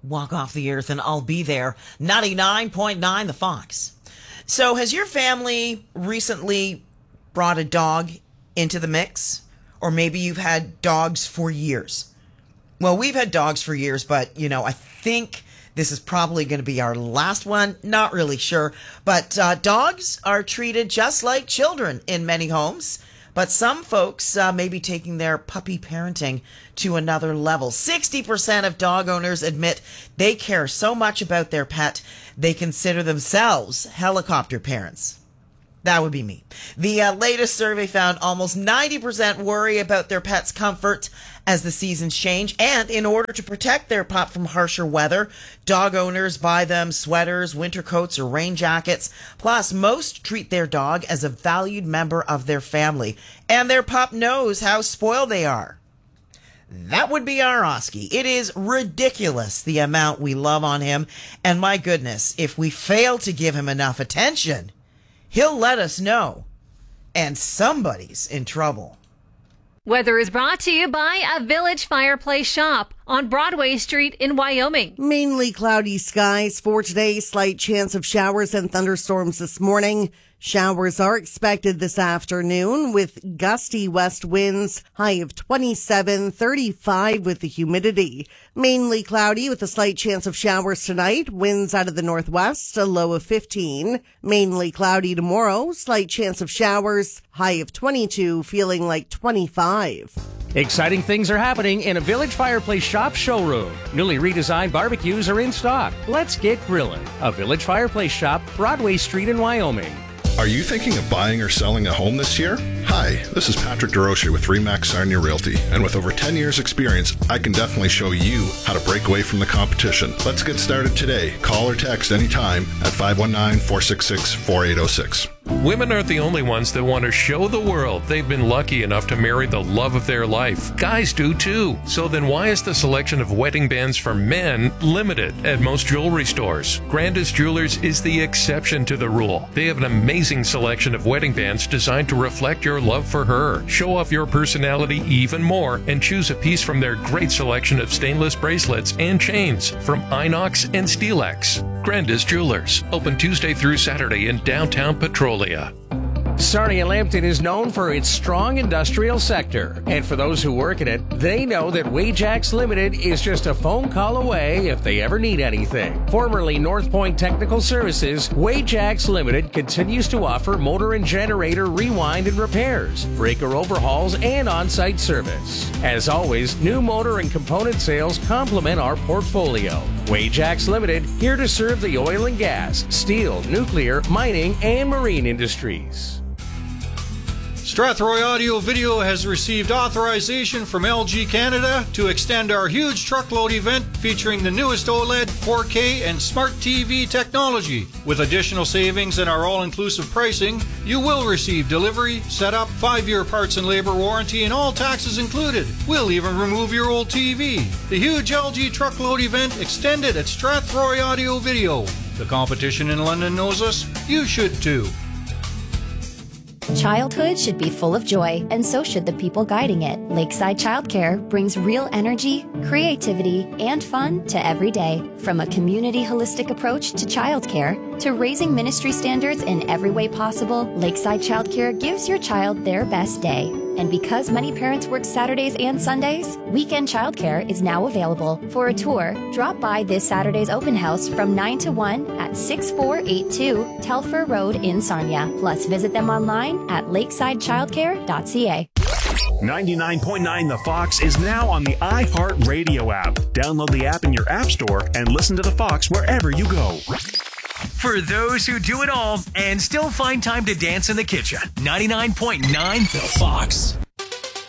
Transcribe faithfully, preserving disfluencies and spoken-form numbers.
walk off the earth and I'll be there. ninety-nine point nine The Fox. So has your family recently brought a dog into the mix? Or maybe you've had dogs for years? Well, we've had dogs for years, but, you know, I think this is probably going to be our last one. Not really sure. But uh, dogs are treated just like children in many homes. But some folks uh, may be taking their puppy parenting to another level. sixty percent of dog owners admit they care so much about their pet, they consider themselves helicopter parents. That would be me. The uh, latest survey found almost ninety percent worry about their pet's comfort as the seasons change. And in order to protect their pup from harsher weather, dog owners buy them sweaters, winter coats, or rain jackets. Plus, most treat their dog as a valued member of their family. And their pup knows how spoiled they are. That would be our Oski. It is ridiculous the amount we love on him. And my goodness, if we fail to give him enough attention, he'll let us know, and somebody's in trouble. Weather is brought to you by a Village Fireplace Shop on Broadway Street in Wyoming. Mainly cloudy skies for today. Slight chance of showers and thunderstorms this morning. Showers are expected this afternoon with gusty west winds, high of twenty-seven, thirty-five with the humidity. Mainly cloudy with a slight chance of showers tonight. Winds out of the northwest, a low of fifteen. Mainly cloudy tomorrow, slight chance of showers, high of twenty-two, feeling like twenty-five. Exciting things are happening in a Village Fireplace Shop showroom. Newly redesigned barbecues are in stock. Let's get grilling. A Village Fireplace Shop, Broadway Street in Wyoming. Are you thinking of buying or selling a home this year? Hi, this is Patrick DeRocher with Remax Sarnia Realty, and with over ten years experience, I can definitely show you how to break away from the competition. Let's get started today. Call or text anytime at five one nine, four six six, four eight zero six. Women aren't the only ones that want to show the world they've been lucky enough to marry the love of their life. Guys do too. So then why is the selection of wedding bands for men limited at most jewelry stores? Grandis Jewelers is the exception to the rule. They have an amazing selection of wedding bands designed to reflect your love for her. Show off your personality even more and choose a piece from their great selection of stainless bracelets and chains from Inox and Steelex. Grandis Jewelers, open Tuesday through Saturday in downtown Petrolia. Sarnia Lambton is known for its strong industrial sector. And for those who work in it, they know that Wajax Limited is just a phone call away if they ever need anything. Formerly North Point Technical Services, Wajax Limited continues to offer motor and generator rewind and repairs, breaker overhauls, and on-site service. As always, new motor and component sales complement our portfolio. Wajax Limited, here to serve the oil and gas, steel, nuclear, mining, and marine industries. Strathroy Audio Video has received authorization from L G Canada to extend our huge truckload event featuring the newest OLED, four K, and Smart T V technology. With additional savings and our all-inclusive pricing, you will receive delivery, setup, five-year parts and labor warranty, and all taxes included. We'll even remove your old T V. The huge L G truckload event extended at Strathroy Audio Video. The competition in London knows us. You should too. Childhood should be full of joy, and so should the people guiding it. Lakeside Childcare brings real energy, creativity, and fun to every day. From a community holistic approach to childcare, to raising ministry standards in every way possible, Lakeside Childcare gives your child their best day. And because many parents work Saturdays and Sundays, weekend childcare is now available. For a tour, drop by this Saturday's open house from nine to one at six four eight two Telfer Road in Sarnia. Plus, visit them online at lakeside childcare dot c a. ninety-nine point nine The Fox is now on the iHeartRadio app. Download the app in your app store and listen to The Fox wherever you go. For those who do it all and still find time to dance in the kitchen, ninety-nine point nine The Fox.